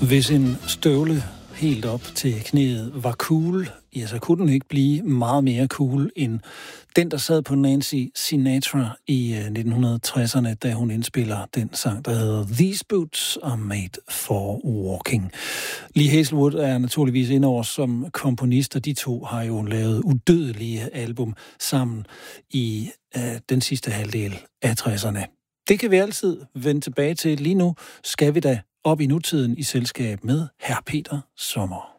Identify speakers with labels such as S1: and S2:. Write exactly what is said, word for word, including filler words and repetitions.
S1: Hvis en støvle helt op til knæet var cool, ja, så kunne den ikke blive meget mere cool end den, der sad på Nancy Sinatra i nitten tresserne, da hun indspiller den sang, der hedder These Boots Are Made for Walking. Lee Hazlewood er naturligvis indover som komponist, og de to har jo lavet udødelige album sammen i uh, den sidste halvdel af tresserne. Det kan vi altid vende tilbage til. Lige nu skal vi da op i nutiden i selskab med herr Peter Sommer.